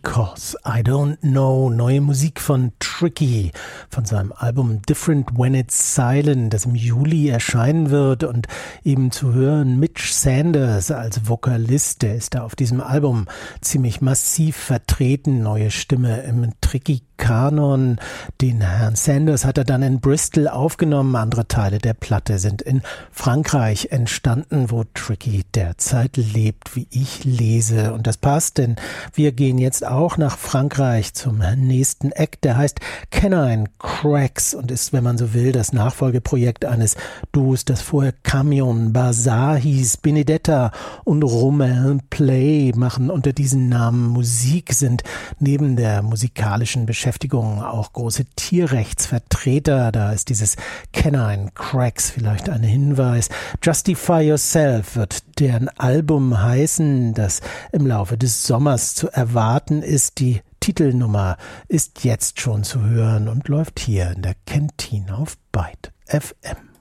Because I Don't Know. Neue Musik von Tricky, von seinem Album Different When It's Silent, das im Juli erscheinen wird, und eben zu hören Mitch Sanders als Vokalist, der ist da auf diesem Album ziemlich massiv vertreten, neue Stimme im Tricky-Kanon. Den Herrn Sanders hat er dann in Bristol aufgenommen, andere Teile der Platte sind in Frankreich entstanden, wo Tricky derzeit lebt, wie ich lese, und das passt, denn wir gehen jetzt auch nach Frankreich zum nächsten Act, der heißt Canine Cracks und ist, wenn man so will, das Nachfolgeprojekt eines Duos, das vorher Camion Bazar hieß. Benedetta und Romain Play machen unter diesen Namen Musik, sind neben der musikalischen Beschäftigung auch große Tierrechtsvertreter. Da ist dieses Canine Cracks vielleicht ein Hinweis. Justify Yourself wird deren Album heißen, das im Laufe des Sommers zu erwarten ist. Die Titelnummer ist jetzt schon zu hören und läuft hier in der Kantine auf Byte FM.